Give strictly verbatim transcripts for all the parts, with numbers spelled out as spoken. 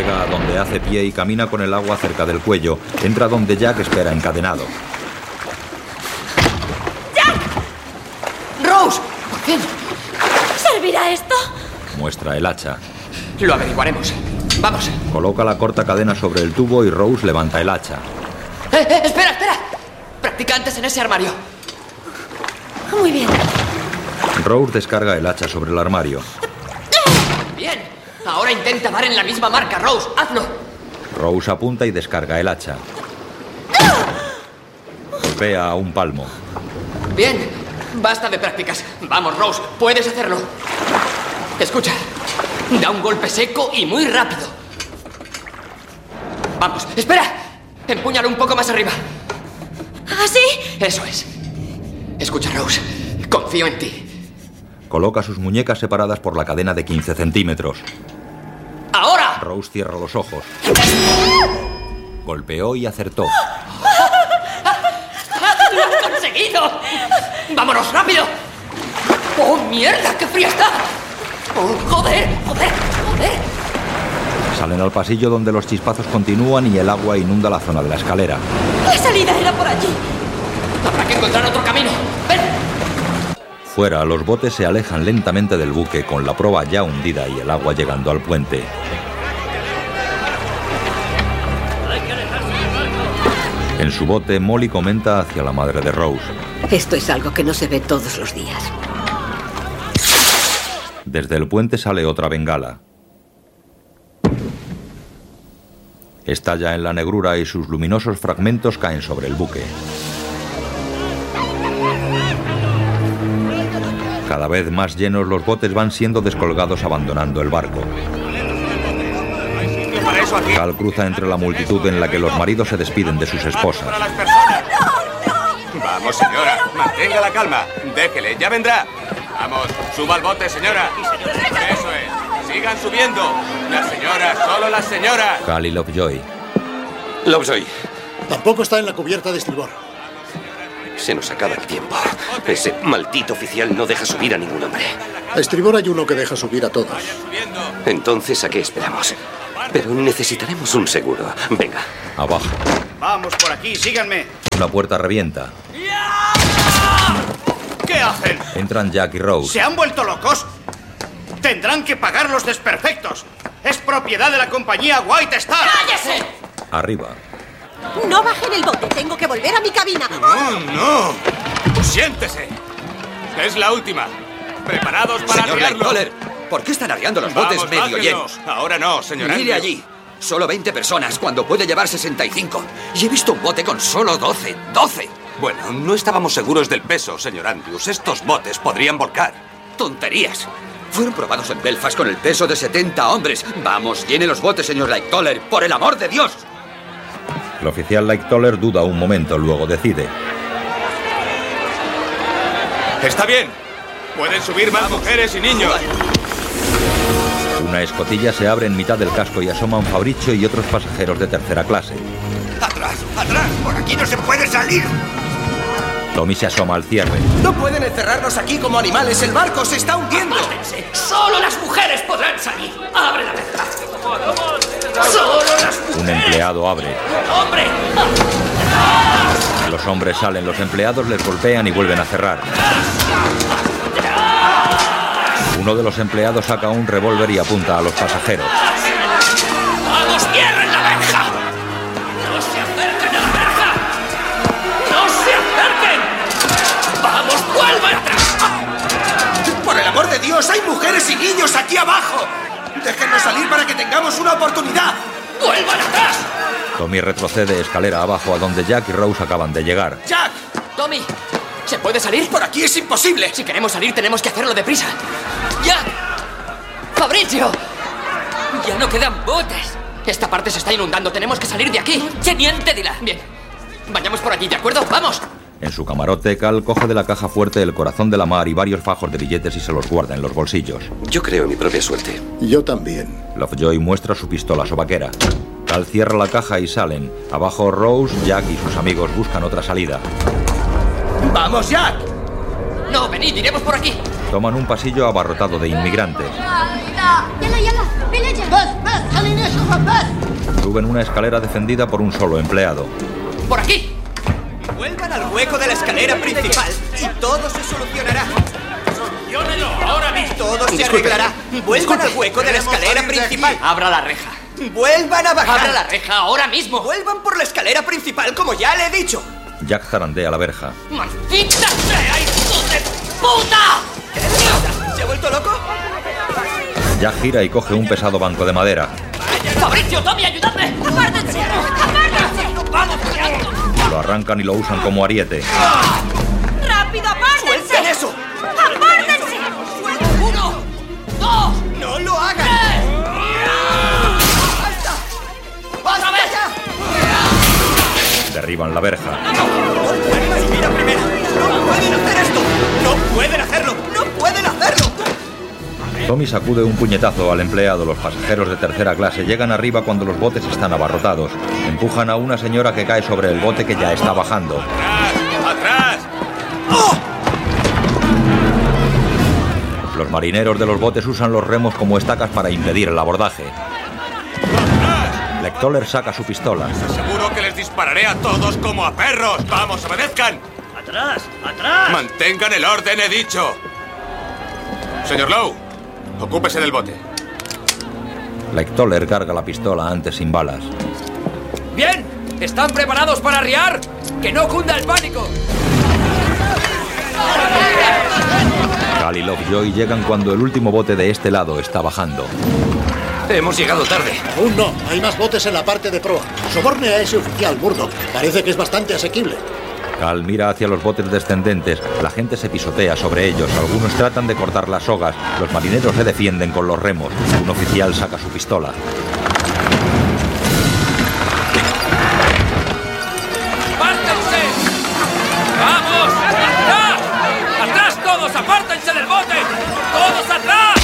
Llega a donde hace pie y camina con el agua cerca del cuello. Entra donde Jack espera encadenado. ¡Jack! ¡Rose! ¡Por fin! ¿Servirá esto? Muestra el hacha. Lo averiguaremos. Vamos. Coloca la corta cadena sobre el tubo y Rose levanta el hacha. ¡Eh, eh! ¡Espera, espera! Practica antes en ese armario. Muy bien. Rose descarga el hacha sobre el armario. Bien. Ahora intenta dar en la misma marca, Rose. ¡Hazlo! Rose apunta y descarga el hacha. Golpea a un palmo. Bien. Basta de prácticas. Vamos, Rose. Puedes hacerlo. Escucha. Da un golpe seco y muy rápido. Vamos. ¡Espera! Empúñalo un poco más arriba. ¿Así? Eso es. Escucha, Rose. Confío en ti. Coloca sus muñecas separadas por la cadena de quince centímetros. ¡Ahora! Rose cierra los ojos. Golpeó y acertó. ¡Lo has conseguido! ¡Vámonos, rápido! ¡Oh, mierda! ¡Qué fría está! ¡Oh, joder! ¡Joder! ¡Joder! Salen al pasillo donde los chispazos continúan y el agua inunda la zona de la escalera. La salida era por allí. Habrá que encontrar otro camino. ¡Ven! Fuera, los botes se alejan lentamente del buque con la proa ya hundida y el agua llegando al puente. En su bote, Molly comenta hacia la madre de Rose. Esto es algo que no se ve todos los días. Desde el puente sale otra bengala. Estalla en la negrura y sus luminosos fragmentos caen sobre el buque. Cada vez más llenos, los botes van siendo descolgados abandonando el barco. Cal cruza entre la multitud en la que los maridos se despiden de sus esposas. Vamos, señora, mantenga la calma. Déjele, ya vendrá. Vamos, suba al bote, señora. Eso es. Sigan subiendo. Las señoras, solo las señoras. Cal y Lovejoy. Lovejoy. Tampoco está en la cubierta de estribor. Se nos acaba el tiempo. Ese maldito oficial no deja subir a ningún hombre. A estribor hay uno que deja subir a todos. Entonces, ¿a qué esperamos? Pero necesitaremos un seguro. Venga. Abajo. Vamos por aquí, síganme. Una puerta revienta. ¿Qué hacen? Entran Jack y Rose. ¿Se han vuelto locos? Tendrán que pagar los desperfectos. Es propiedad de la compañía White Star. ¡Cállese! Arriba. No bajen el bote, tengo que volver a mi cabina. ¡Oh, no! ¡Siéntese! Es la última. ¿Preparados para Señor arriarlo? Lightoller, ¿por qué están arriando los botes Vamos, medio bájenlo. llenos? Ahora no, señor Mire Andrews. allí. Solo veinte personas cuando puede llevar sesenta y cinco. Y he visto un bote con solo doce. ¡doce! Bueno, no estábamos seguros del peso, señor Andrews. Estos botes podrían volcar. ¡Tonterías! Fueron probados en Belfast con el peso de setenta hombres. Vamos, llene los botes, señor Lightoller, por el amor de Dios. El oficial Lightoller duda un momento, luego decide. Está bien. Pueden subir más mujeres y niños. Una escotilla se abre en mitad del casco y asoman Fabricio y otros pasajeros de tercera clase. ¡Atrás! ¡Atrás! ¡Por aquí no se puede salir! Tommy se asoma al cierre. ¡No pueden encerrarnos aquí como animales! ¡El barco se está hundiendo! ¡Apártense! ¡Solo las mujeres podrán salir! ¡Abre la verja! ¡Solo las mujeres! Un empleado abre. ¡Hombre! Los hombres salen, los empleados les golpean y vuelven a cerrar. Uno de los empleados saca un revólver y apunta a los pasajeros. ¡Vamos, cierren la verja! ¡No se acerquen a la verja! ¡No se acerquen! ¡Vamos, vuelvan atrás! ¡Por el amor de Dios! ¡Hay mujeres y niños aquí abajo! ¡Déjennos salir para que tengamos una oportunidad! ¡Vuelvan atrás! Tommy retrocede escalera abajo a donde Jack y Rose acaban de llegar. ¡Jack! ¡Tommy! ¿Se puede salir? ¡Por aquí es imposible! Si queremos salir, tenemos que hacerlo deprisa. ¡Jack! ¡Fabricio! ¡Ya no quedan botes! Esta parte se está inundando. Tenemos que salir de aquí. ¡Teniente Dila! Bien. Vayamos por allí, ¿de acuerdo? ¡Vamos! En su camarote, Cal coge de la caja fuerte el corazón de la mar y varios fajos de billetes y se los guarda en los bolsillos. Yo creo en mi propia suerte. Yo también. Lovejoy muestra su pistola sobaquera. Cal cierra la caja y salen. Abajo, Rose, Jack y sus amigos buscan otra salida. ¡Vamos, Jack! No, venid, iremos por aquí. Toman un pasillo abarrotado de inmigrantes. Suben una escalera defendida por un solo empleado. ¡Por aquí! Vuelvan al hueco de la escalera principal y todo se solucionará. ¡Soluciónelo ahora mismo! Todo se Disculpe. arreglará. Vuelvan al hueco de la escalera principal. ¡Abra la reja! Vuelvan a bajar. ¡Abra la reja ahora mismo! Vuelvan por la escalera principal, como ya le he dicho. Jack zarandea la verja. ¡Maldita sea, hijo de puta! ¿Qué le pasa? ¿Se ha vuelto loco? Jack gira y coge un pesado banco de madera. ¡Fabricio, Tommy, ayudadme! ¡Apártense! ¡Apártense! ¡Vamos, tirando! Lo arrancan y lo usan como ariete. ¡Rápido, apártense! ¡Suelten eso! ¡Apártense! ¡Uno! ¡Dos! ¡No lo hagan! ¡Otra vez! Derriban la verja. ¡Mira primero! ¡No pueden hacer esto! ¡No pueden hacerlo! ¡No pueden hacerlo! Tommy sacude un puñetazo al empleado. Los pasajeros de tercera clase llegan arriba cuando los botes están abarrotados. Empujan a una señora que cae sobre el bote que ya está bajando. ¡Atrás! ¡Atrás! Los marineros de los botes usan los remos como estacas para impedir el abordaje. Lectoller saca su pistola. Seguro que les dispararé a todos como a perros. ¡Vamos, obedezcan! ¡Atrás! ¡Atrás! Mantengan el orden, he dicho. Señor Lowe, ocúpese del bote. Lectoller carga la pistola antes sin balas. ¡Bien! ¿Están preparados para arriar? ¡Que no cunda el pánico! Cal y Lovejoy llegan cuando el último bote de este lado está bajando. Hemos llegado tarde. Aún no, hay más botes en la parte de proa. Soborne a ese oficial, Murdoch. Parece que es bastante asequible. Cal mira hacia los botes descendentes. La gente se pisotea sobre ellos. Algunos tratan de cortar las sogas. Los marineros se defienden con los remos. Un oficial saca su pistola. ¡Apártense! ¡Vamos! ¡Atrás! ¡Atrás todos! ¡Apártense del bote! ¡Todos atrás!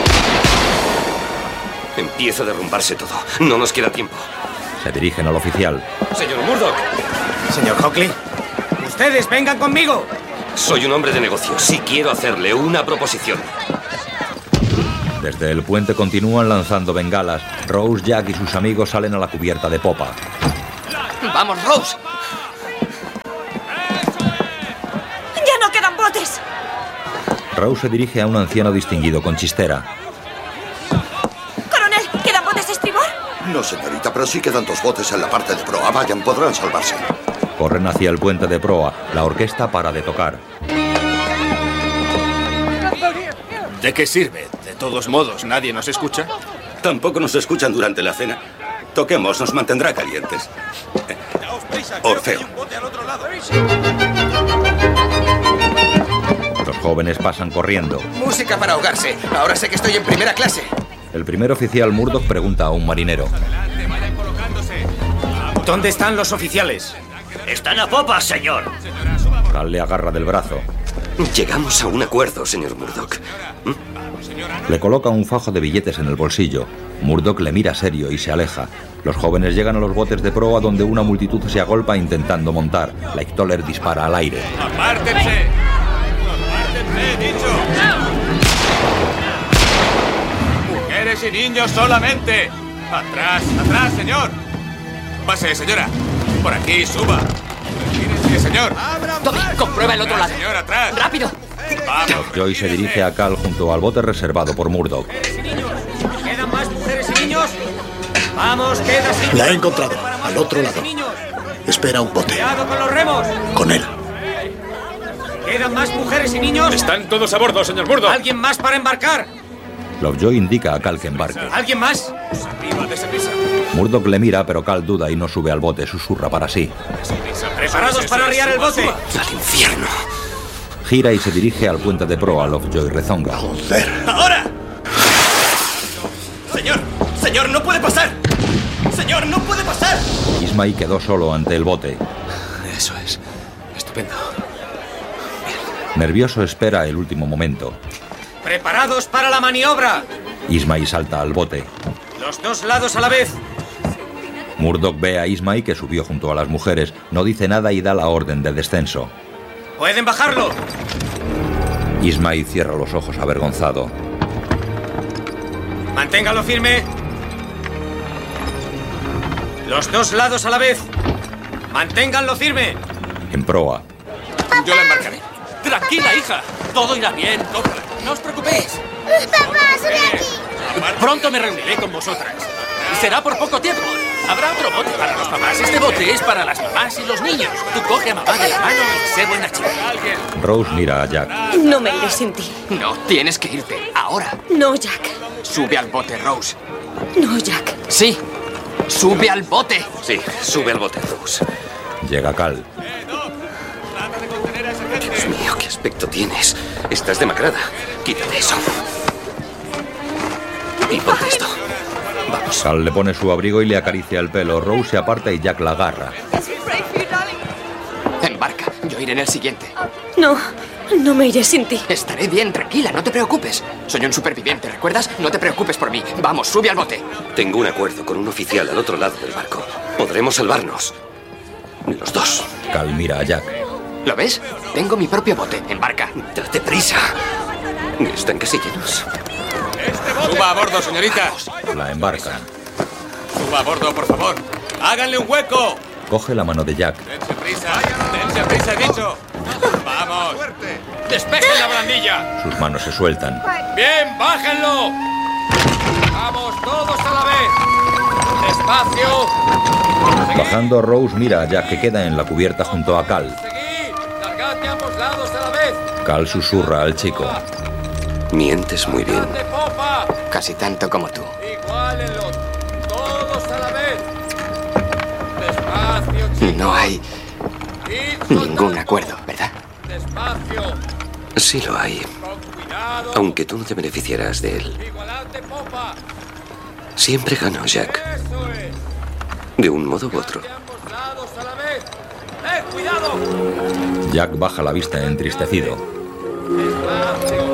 Empieza a derrumbarse todo. No nos queda tiempo. Se dirigen al oficial. Señor Murdoch. Señor Hockley, ustedes vengan conmigo. Soy un hombre de negocios. Sí quiero hacerle una proposición. Desde el puente continúan lanzando bengalas. Rose, Jack y sus amigos salen a la cubierta de popa. ¡Vamos, Rose! ¡Ya no quedan botes! Rose se dirige a un anciano distinguido con chistera. ¡Coronel! ¿Quedan botes de estribor? No, señorita, pero sí quedan dos botes en la parte de proa. Vayan, podrán salvarse. Corren hacia el puente de proa. La orquesta para de tocar. ¿De qué sirve? De todos modos, ¿nadie nos escucha? Tampoco nos escuchan durante la cena. Toquemos, nos mantendrá calientes. Orfeo. Los jóvenes pasan corriendo. Música para ahogarse. Ahora sé que estoy en primera clase. El primer oficial Murdoch pregunta a un marinero. ¿Dónde están los oficiales? Están a popa, señor. Cal le agarra del brazo. Llegamos a un acuerdo, señor Murdoch. ¿Mm? Le coloca un fajo de billetes en el bolsillo. Murdoch le mira serio y se aleja. Los jóvenes llegan a los botes de proa donde una multitud se agolpa intentando montar. Lectoller dispara al aire. ¡Apártense! ¡Apártense, he dicho! ¡Mujeres y niños solamente! ¡Atrás, atrás, señor! Pase, señora. Por aquí, suba. Retírese, señor. Tommy, comprueba el otro lado. Señor, atrás. ¡Rápido! Vamos. Joy se dirige a Cal junto al bote reservado por Murdoch. ¿Quedan más mujeres y niños? ¡Vamos, queda sin... La he encontrado, al otro lado. Espera un bote. ¡Cuidado con los remos! Con él. ¿Quedan más mujeres y niños? Están todos a bordo, señor Murdoch. ¿Alguien más para embarcar? Lovejoy indica a Cal que embarque. ¿Alguien más? Arriba, dese prisa. Murdoch le mira, pero Cal duda y no sube al bote. Susurra para sí. ¿Preparados para arriar el bote? ¡Al infierno! Gira y se dirige al puente de proa. Lovejoy rezonga. Joder. ¡Ahora! Señor, señor, no puede pasar. Señor, no puede pasar. Ismay quedó solo ante el bote. Eso es. Estupendo. Nervioso espera el último momento. ¡Preparados para la maniobra! Ismay salta al bote. Los dos lados a la vez. Murdoch ve a Ismay, que subió junto a las mujeres. No dice nada y da la orden de descenso. ¡Pueden bajarlo! Ismay cierra los ojos avergonzado. Manténgalo firme. Los dos lados a la vez. Manténganlo firme. En proa. Yo la embarcaré. Tranquila, hija. Todo irá bien. No os preocupéis. ¡Papá, sube aquí! Pronto me reuniré con vosotras. Será por poco tiempo. Habrá otro bote para los papás. Este bote es para las mamás y los niños. Tú coge a mamá de la mano y sé buena chica. Rose mira a Jack. No me iré sin ti. No, tienes que irte. Ahora. No, Jack. Sube al bote, Rose. No, Jack. Sí. Sube al bote. Sí, sube al bote, Rose. Llega Cal. Dios mío, qué aspecto tienes. Estás demacrada. Quítate eso. Y ponte esto. Vamos. Cal le pone su abrigo y le acaricia el pelo. Rose se aparta y Jack la agarra. Embarca. Yo iré en el siguiente. No, no me iré sin ti. Estaré bien, tranquila, no te preocupes. Soy un superviviente, ¿recuerdas? No te preocupes por mí. Vamos, sube al bote. Tengo un acuerdo con un oficial al otro lado del barco. Podremos salvarnos. Los dos. Cal mira a Jack. ¿Lo ves? Tengo mi propio bote. Embarca. Date prisa. Están casi llenos. Suba a bordo, señorita. La embarcan. Suba a bordo, por favor. ¡Háganle un hueco! Coge la mano de Jack. ¡Dense prisa! ¡Dense prisa, he dicho! ¡Vamos! ¡Despejen la barandilla! Sus manos se sueltan. ¡Bien, bájenlo! ¡Vamos todos a la vez! ¡Despacio! Bajando, Rose mira a Jack que queda en la cubierta junto a Cal. ¡Seguid! ¡Cargad de ambos lados a la vez! Cal susurra al chico. Mientes muy bien. ¡De popa! Casi tanto como tú. ¡Iguálenlo! ¡Todos a la vez! ¡Despacio, chicos! No hay ningún acuerdo, ¿verdad? ¡Despacio! Sí lo hay. Aunque tú no te beneficiarás de él. ¡Igualad de popa! Siempre gano, Jack. De un modo u otro. ¡De ambos lados a la vez! ¡Eh, cuidado! Jack baja la vista entristecido. ¡Despacio!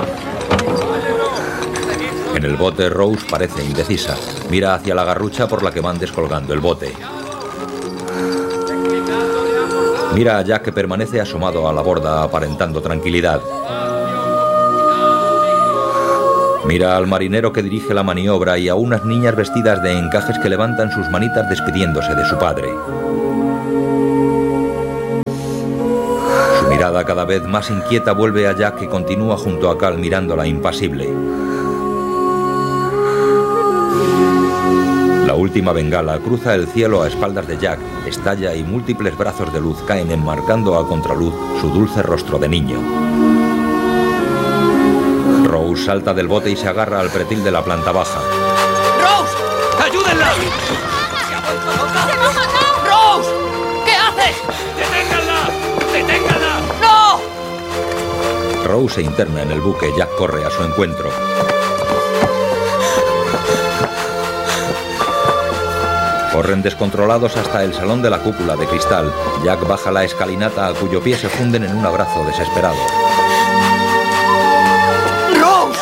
En el bote, Rose parece indecisa. Mira hacia la garrucha por la que van descolgando el bote. Mira a Jack que permanece asomado a la borda aparentando tranquilidad. Mira al marinero que dirige la maniobra y a unas niñas vestidas de encajes que levantan sus manitas despidiéndose de su padre. Su mirada cada vez más inquieta vuelve a Jack que continúa junto a Cal mirándola impasible. La última bengala cruza el cielo a espaldas de Jack, estalla y múltiples brazos de luz caen enmarcando a contraluz su dulce rostro de niño. Rose salta del bote y se agarra al pretil de la planta baja. ¡Rose! ¡Ayúdenla! ¡Rose! ¿Qué haces? ¡Deténganla! ¡Deténganla! ¡No! Rose se interna en el buque. Jack corre a su encuentro. Corren descontrolados hasta el salón de la cúpula de cristal. Jack baja la escalinata a cuyo pie se funden en un abrazo desesperado. ¡Rose!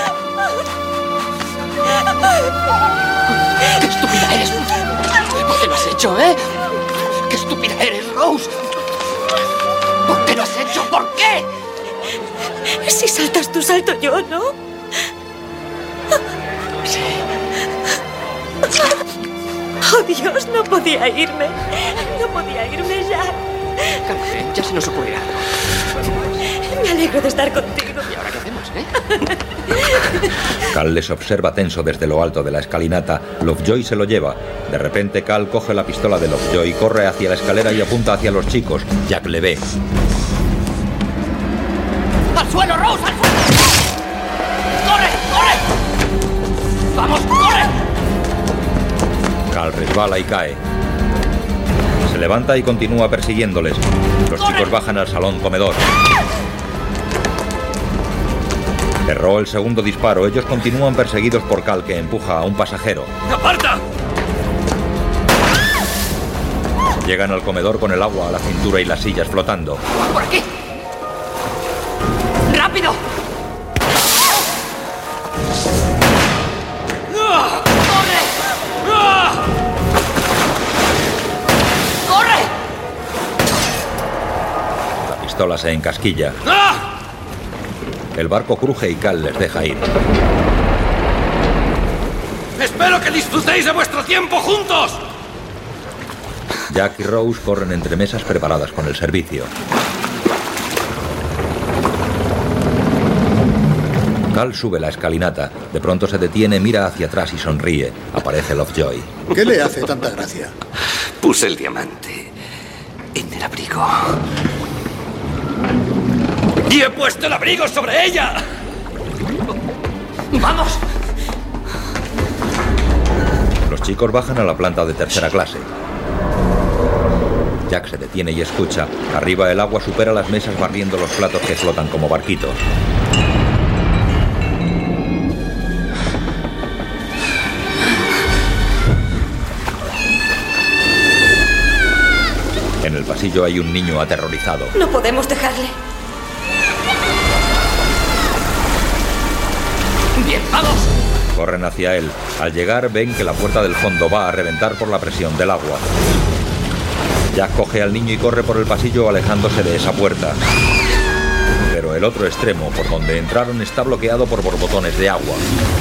¡Qué estúpida eres! ¿Por qué lo has hecho, eh? ¡Qué estúpida eres, Rose! ¿Por qué lo has hecho? ¿Por qué? Si saltas tú, salto yo, ¿no? Sí. Oh, Dios, no podía irme. No podía irme ya. Cálmate, ya se nos ocurrirá. Me alegro de estar contigo. ¿Y ahora qué hacemos, eh? Cal les observa tenso desde lo alto de la escalinata. Lovejoy se lo lleva. De repente, Cal coge la pistola de Lovejoy, corre hacia la escalera y apunta hacia los chicos. Jack le ve. ¡Al suelo, Rose! ¡Al suelo! ¡Corre! ¡Corre! ¡Vamos, corre! Cal resbala y cae. Se levanta y continúa persiguiéndoles. Los ¡Corre! chicos bajan al salón comedor. Erró el segundo disparo. Ellos continúan perseguidos por Cal, que empuja a un pasajero. ¡Aparta! Llegan al comedor con el agua a la cintura y las sillas flotando. ¡Por aquí! ¡Rápido! La pistola se encasquilla. El barco cruje y Cal les deja ir. ¡Espero que disfrutéis de vuestro tiempo juntos! Jack y Rose corren entre mesas preparadas con el servicio. Cal sube la escalinata. De pronto se detiene, mira hacia atrás y sonríe. Aparece Lovejoy. ¿Qué le hace tanta gracia? Puse el diamante en el abrigo. ¡Y he puesto el abrigo sobre ella! ¡Vamos! Los chicos bajan a la planta de tercera clase. Jack se detiene y escucha. Arriba el agua supera las mesas barriendo los platos que flotan como barquitos. En el pasillo hay un niño aterrorizado. No podemos dejarle. ¡Bien, vamos! Corren hacia él. Al llegar ven que la puerta del fondo va a reventar por la presión del agua. Jack coge al niño y corre por el pasillo alejándose de esa puerta. Pero el otro extremo, por donde entraron, está bloqueado por borbotones de agua.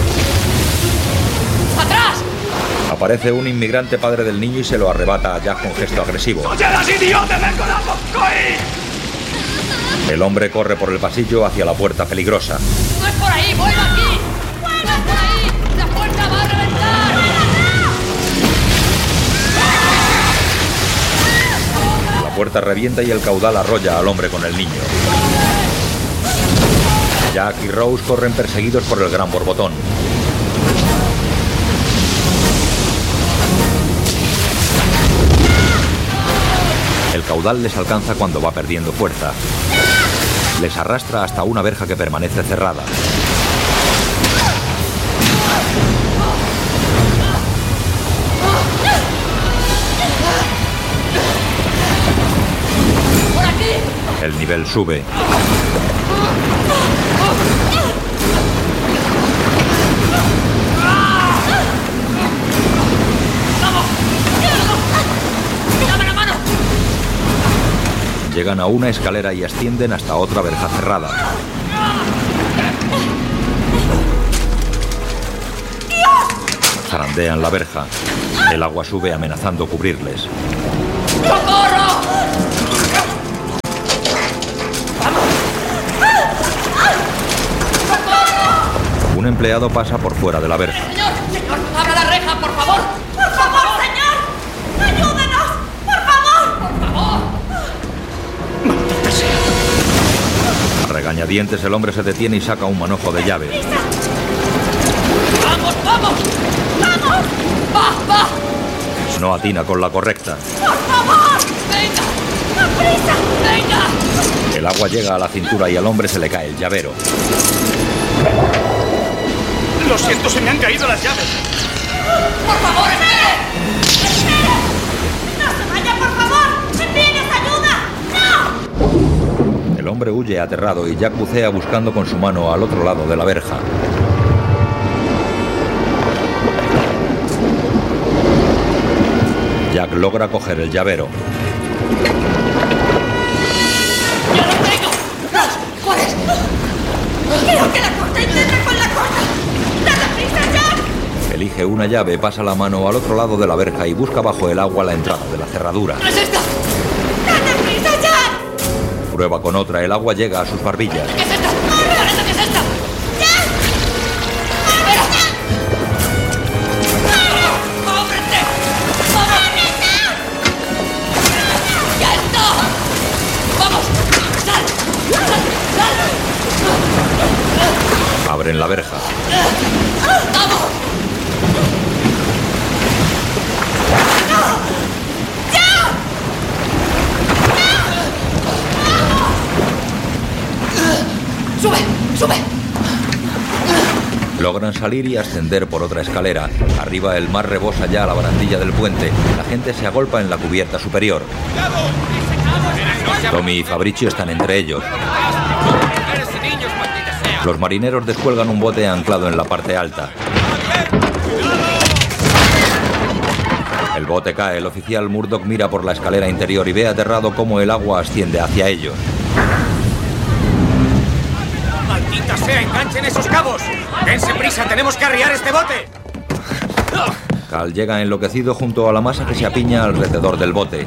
¡Atrás! Aparece un inmigrante padre del niño y se lo arrebata a Jack con gesto agresivo. El hombre corre por el pasillo hacia la puerta peligrosa. ¡No es por ahí! ¡Vuelve aquí! ¡Vuelve por ahí! ¡La puerta va a reventar! La puerta revienta y el caudal arrolla al hombre con el niño. Jack y Rose corren perseguidos por el gran borbotón. El caudal les alcanza cuando va perdiendo fuerza. Les arrastra hasta una verja que permanece cerrada. ¡Por aquí! El nivel sube. Llegan a una escalera y ascienden hasta otra verja cerrada. Zarandean la verja. El agua sube amenazando cubrirles. ¡Socorro! Un empleado pasa por fuera de la verja. ¡Señor! ¡Señor! ¡Abra la reja, por favor! ¡Por favor, señor! ¡Ayúdenos! ¡Por favor! ¡Por favor! A regañadientes el hombre se detiene y saca un manojo de llave. ¡Vamos, vamos! ¡Vamos! ¡Va, va! No atina con la correcta. ¡Por favor! ¡Venga! ¡Prisa! ¡Venga! El agua llega a la cintura y al hombre se le cae el llavero. Lo siento, se me han caído las llaves. ¡Por favor, espere! ¡Espere! ¡No se vaya, por favor! ¡Envíenos ayuda! ¡No! El hombre huye aterrado y Jack bucea buscando con su mano al otro lado de la verja. Jack logra coger el llavero. ¡Ya lo tengo! ¿Cuál es? ¡Creo que la corta! ¡Intenta con la corta! ¡Date prisa, Jack! Elige una llave, pasa la mano al otro lado de la verja y busca bajo el agua la entrada de la cerradura. ¿No es esta? ¡Date prisa, Jack! Prueba con otra, el agua llega a sus barbillas. ¿Qué es esta? ¡Parece que es esta! ¡Jack! ¡Espera! ¡Ábrete! ¡Ábrete! ¡Ya está! ¡Vamos! ¡Sal! ¡Sal! ¡Sal! Abren la verja. ¡Vamos! ¡Sube! ¡Sube! Logran salir y ascender por otra escalera. Arriba el mar rebosa ya a la barandilla del puente. La gente se agolpa en la cubierta superior. Tommy y Fabricio están entre ellos. Los marineros descuelgan un bote anclado en la parte alta. El bote cae. El oficial Murdoch mira por la escalera interior y ve aterrado cómo el agua asciende hacia ellos. ¡Maldita sea! ¡Enganchen esos cabos! ¡Dense prisa! ¡Tenemos que arriar este bote! Cal llega enloquecido junto a la masa que se apiña alrededor del bote.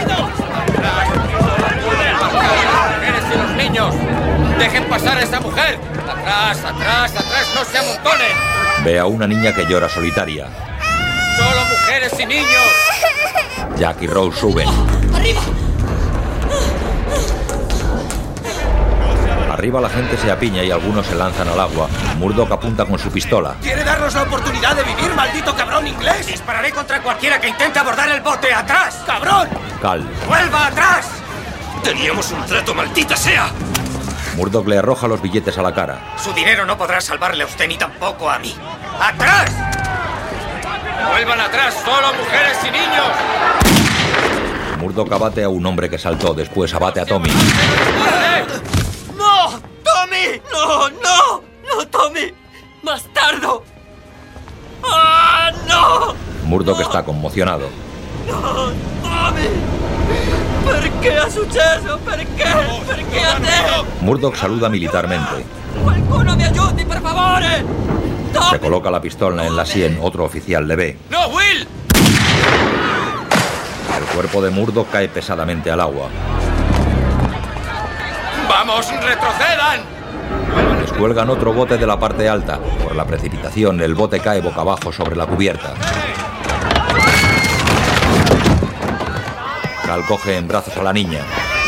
¡Mujeres y los niños! ¡Dejen pasar a esa mujer! ¡Atrás, atrás, atrás! ¡No se amontonen! Ve a una niña que llora solitaria. ¡Solo mujeres y niños! Jack y Rose suben. ¡Arriba! Arriba la gente se apiña y algunos se lanzan al agua. Murdoch apunta con su pistola. ¿Quiere darnos la oportunidad de vivir, maldito cabrón inglés? Dispararé contra cualquiera que intente abordar el bote. ¡Atrás! ¡Cabrón! Cal. ¡Vuelva atrás! Teníamos un trato, maldita sea. Murdoch le arroja los billetes a la cara. Su dinero no podrá salvarle a usted ni tampoco a mí. ¡Atrás! ¡Vuelvan atrás! ¡Solo mujeres y niños! Murdoch abate a un hombre que saltó, después abate a Tommy. ¡No! ¡Tommy! ¡No, no! ¡No, Tommy! ¡Bastardo! ¡Ah, no! Murdoch está conmocionado. ¡No, Tommy! ¿Per qué has hecho eso? ¿Per qué? ¿Per qué haces? Murdoch saluda militarmente. ¡Qualcuno mi aiuti, per favore! Se coloca la pistola en la sien, otro oficial le ve. ¡No, Will! El cuerpo de Murdoch cae pesadamente al agua. ¡Vamos, retrocedan! Descuelgan otro bote de la parte alta. Por la precipitación, el bote cae boca abajo sobre la cubierta. Cal coge en brazos a la niña.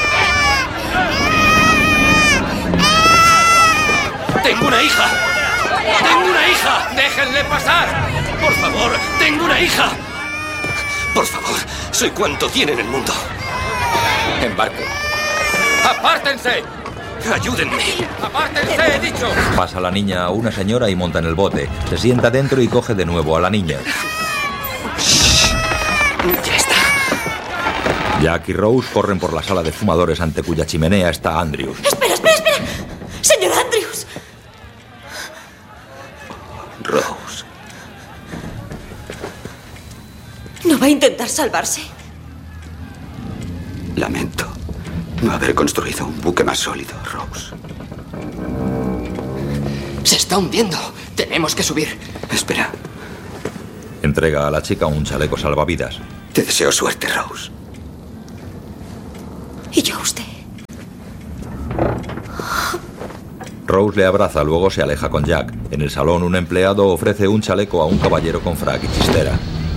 ¡Tengo una hija! ¡Tengo una hija! ¡Déjenle pasar! Por favor, tengo una hija. Por favor, soy cuanto tiene en el mundo. Embarque. ¡Apártense! ¡Ayúdenme! ¡Apártense, he dicho! Pasa la niña a una señora y monta en el bote. Se sienta dentro y coge de nuevo a la niña. Ya está. Jack y Rose corren por la sala de fumadores ante cuya chimenea está Andrews. ¡Espera, espera, espera! ¡Señor Andrews! Rose. ¿No va a intentar salvarse? Lamento no haber construido un buque más sólido, Rose. Se está hundiendo. Tenemos que subir. Espera. Entrega a la chica un chaleco salvavidas. Te deseo suerte, Rose. ¿Y yo a usted? Rose le abraza, luego se aleja con Jack. En el salón, un empleado ofrece un chaleco a un caballero con frac y chistera.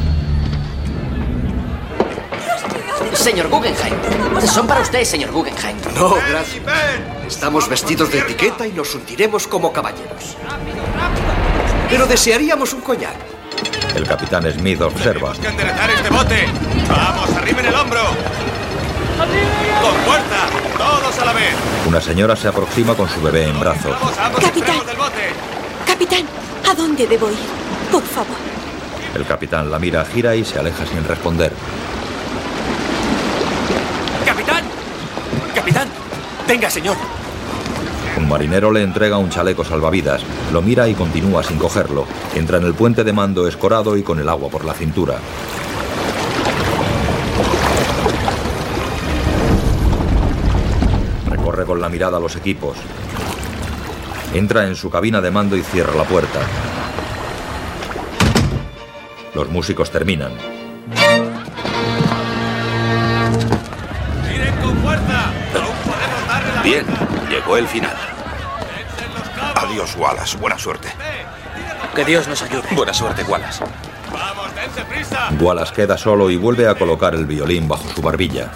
Señor Guggenheim. Son para usted, señor Guggenheim. No, gracias. Estamos vestidos de etiqueta y nos hundiremos como caballeros. Pero desearíamos un coñac. El capitán Smith observa. Tenemos que enderezar este bote. ¡Vamos, arriben el hombro! ¡Con fuerza! ¡Todos a la vez! Una señora se aproxima con su bebé en brazos. ¡Vamos a ambos Capitán. extremos del bote! Capitán, ¿a dónde debo ir? Por favor. El capitán la mira, gira y se aleja sin responder. ¡Capitán! ¡Capitán! ¡Venga, señor! Un marinero le entrega un chaleco salvavidas. Lo mira y continúa sin cogerlo. Entra en el puente de mando escorado y con el agua por la cintura. Recorre con la mirada los equipos. Entra en su cabina de mando y cierra la puerta. Los músicos terminan. ¡Tiren con fuerza! ¡Aún podemos darle la Bien, llegó el final. Adiós, Wallace. Buena suerte. Que Dios nos ayude. Buena suerte, Wallace. ¡Vamos, dense prisa! Wallace queda solo y vuelve a colocar el violín bajo su barbilla.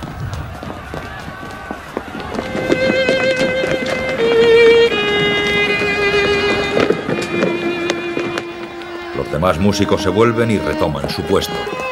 Los demás músicos se vuelven y retoman su puesto.